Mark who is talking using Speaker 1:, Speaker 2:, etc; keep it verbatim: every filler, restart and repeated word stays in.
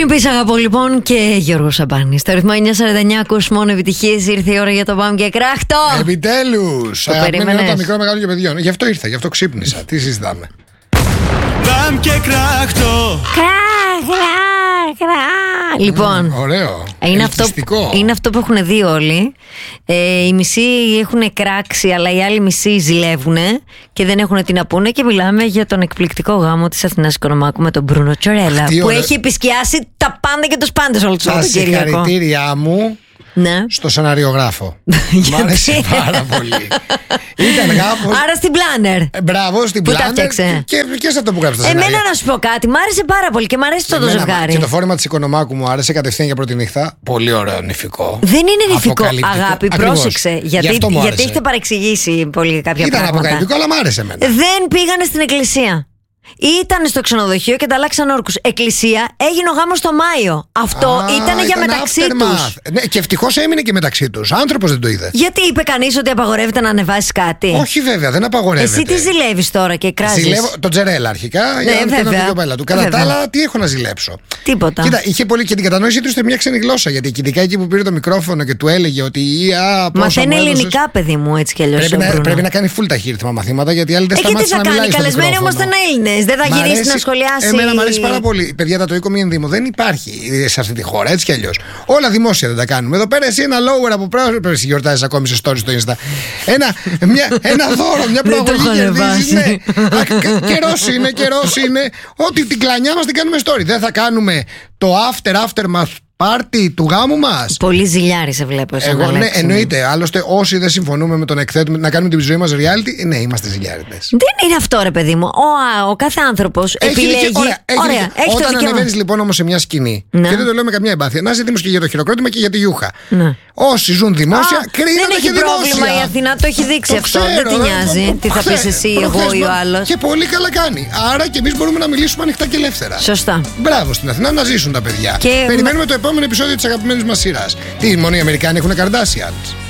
Speaker 1: Πριν πεις αγαπώ λοιπόν και Γιώργο Σαμπάνη. Στο ρυθμό εννιά σαράντα εννιά ακούς μόνο επιτυχίες. Ήρθε η ώρα για το πάμε και κράχτο.
Speaker 2: Επιτέλους. Αγαπημένη τα μικρό μεγάλο και παιδιών. Γι' αυτό ήρθα, γι' αυτό ξύπνησα. Τι συζητάμε.
Speaker 3: Μπαμ και κράχτο.
Speaker 1: Λοιπόν,
Speaker 2: ωραίο.
Speaker 1: Είναι αυτό, είναι αυτό που έχουν δει όλοι. ε, Οι μισοί έχουν κράξει, αλλά οι άλλοι μισοί ζηλεύουν και δεν έχουν τι να πούνε. Και μιλάμε για τον εκπληκτικό γάμο της Αθηνάς Οικονομάκου με τον Μπρούνο Τσορέλα, που
Speaker 2: ωραία... έχει
Speaker 1: επισκιάσει τα πάντα και τους πάντες όλο το Σαββατοκύριακο.
Speaker 2: Τα συγχαρητήριά μου.
Speaker 1: Ναι.
Speaker 2: Στο σεναριογράφο. Μ' άρεσε πάρα πολύ. Ήταν γάμος.
Speaker 1: Άρα στην Planner.
Speaker 2: Ε, μπράβο, στην
Speaker 1: που
Speaker 2: Planner. Και, και σε αυτό που γράψε.
Speaker 1: Εμένα να σου πω κάτι, μ' άρεσε πάρα πολύ και μ' αρέσει το ζευγάρι.
Speaker 2: Και το φόρμα της Οικονομάκου μου άρεσε κατευθείαν για πρώτη νύχτα. Πολύ ωραίο νηφικό.
Speaker 1: Δεν είναι νηφικό, αγάπη,
Speaker 2: ακριβώς.
Speaker 1: Πρόσεξε. Γιατί, γιατί έχετε παρεξηγήσει πολύ κάποια
Speaker 2: Ήταν πράγματα. Ήταν αποκαλυπτικό, αλλά μ' άρεσε εμένα.
Speaker 1: Δεν πήγανε στην εκκλησία. Ήταν στο ξενοδοχείο και τα αλλάξαν όρκους. Εκκλησία, έγινε ο γάμος το Μάιο. Αυτό ήταν για μεταξύ τους.
Speaker 2: Ναι, και ευτυχώς έμεινε και μεταξύ τους. Άνθρωπος δεν το είδε.
Speaker 1: Γιατί είπε κανείς ότι απαγορεύεται να ανεβάσεις κάτι?
Speaker 2: Όχι, βέβαια, δεν απαγορεύεται.
Speaker 1: Εσύ τι ζηλεύεις τώρα και κράζεις?
Speaker 2: Ζηλεύω τον Τζερέλα αρχικά.
Speaker 1: Ναι,
Speaker 2: για να
Speaker 1: βέβαια.
Speaker 2: την κοπέλα του. Κατά τα άλλα, τι έχω να ζηλέψω.
Speaker 1: Τίποτα.
Speaker 2: Κοίτα, είχε πολύ και την κατανόησή του σε μια ξένη γλώσσα. Γιατί ειδικά εκεί που πήρε το μικρόφωνο και του έλεγε ότι.
Speaker 1: Μαθαίνει ελληνικά, παιδί μου, έτσι κι αλλιώς.
Speaker 2: Πρέπει, πρέπει να κάνει full ταχύρυθμα μαθήματα, γιατί άλλοι δεν σταμάτησαν να μιλάνε.
Speaker 1: Οι καλεσμένοι όμως δεν είναι Έλληνες. Δεν θα γυρίσει να σχολιάσει.
Speaker 2: Εμένα μου αρέσει πάρα πολύ. Παιδιά, τα το οίκο μη ενδύμου δεν υπάρχει σε αυτή τη χώρα, έτσι κι αλλιώς. Όλα δημόσια δεν τα κάνουμε. Εδώ πέρα εσύ ένα lower από πράγμα. Πρέπει να γιορτάζει ακόμη σε stories στο Insta. Ένα, μια, ένα δώρο, μια προαγωγή κερδίζει. Ναι. Καιρός είναι, καιρός είναι. Ότι την κλανιά μας την κάνουμε story. Δεν θα κάνουμε το after aftermath πάρτι του γάμου μας.
Speaker 1: Πολύ ζηλιάρη σε βλέπω.
Speaker 2: Εγώ, ναι, εννοείται. Άλλωστε, όσοι δεν συμφωνούμε με τον εκθέτουμε να κάνουμε τη ζωή μας reality, ναι, είμαστε ζηλιάριδες. Δεν
Speaker 1: είναι αυτό, ρε παιδί μου. Ο, ο κάθε άνθρωπος επιλέγει.
Speaker 2: Δικαι... Ωραία, έχει ωραία, έχει όταν ανεβαίνεις λοιπόν όμως σε μια σκηνή, ναι. Και δεν το λέω με καμιά εμπάθεια, να είσαι έτοιμος και για το χειροκρότημα και για τη γιούχα. Ναι. Όσοι ζουν δημόσια, κρίνονται και δημόσια.
Speaker 1: Δεν έχει πρόβλημα, η Αθηνά το έχει δείξει
Speaker 2: το
Speaker 1: αυτό.
Speaker 2: Ξέρω,
Speaker 1: δεν τη νοιάζει. Τι θα πεις εσύ, εγώ ή ο άλλος.
Speaker 2: Και πολύ καλά κάνει. Άρα και εμείς μπορούμε να μιλήσουμε ανοιχτά και ελεύθερα.
Speaker 1: Σωστά.
Speaker 2: Μπράβο στην Αθηνά να ζήσουν τα παιδιά. Περιμένουμε το επόμενο επεισόδιο της αγαπημένης μας σειράς. Τι, μόνο οι Αμερικάνοι έχουν Kardashians?